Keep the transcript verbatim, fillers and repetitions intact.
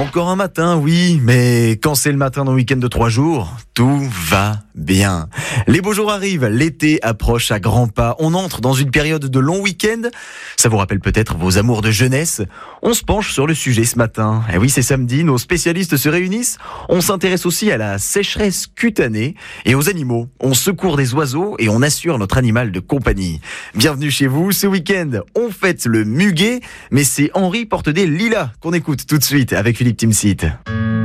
Encore un matin, oui, mais quand c'est le matin d'un week-end de trois jours, tout va bien. Les beaux jours arrivent, l'été approche à grands pas, on entre dans une période de longs week-ends. Ça vous rappelle peut-être vos amours de jeunesse. On se penche sur le sujet ce matin. Et oui, c'est samedi, nos spécialistes se réunissent. On s'intéresse aussi à la sécheresse cutanée et aux animaux. On secourt des oiseaux et on assure notre animal de compagnie. Bienvenue chez vous, ce week-end, on fête le muguet, mais c'est Henri Porte des Lilas qu'on écoute tout de suite avec Philippe Timsit.